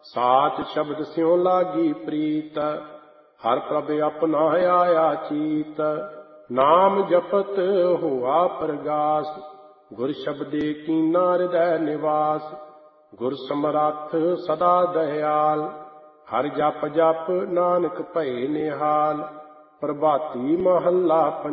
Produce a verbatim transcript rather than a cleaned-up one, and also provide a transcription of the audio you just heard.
ਸਾਚ ਸ਼ਬਦ ਸਿਉ ਲਾਗੀ ਪ੍ਰੀਤ, ਹਰ ਪ੍ਰਭ ਆਪਣਾ ਆਇਆ ਚੀਤ। ਨਾਮ ਜਪਤ ਹੋਆ ਪ੍ਰਗਾਸ, ਗੁਰ ਸ਼ਬਦੇ ਕੀਨਾ ਹਿਰਦੈ ਨਿਵਾਸ। ਗੁਰ ਸਮਰੱਥ ਸਦਾ ਦਇਆਲ, ਹਰਿ ਜਪ ਜਪ ਨਾਨਕ ਭਏ ਨਿਹਾਲ। ਪ੍ਰਭਾਤੀ ਮਹੱਲਾ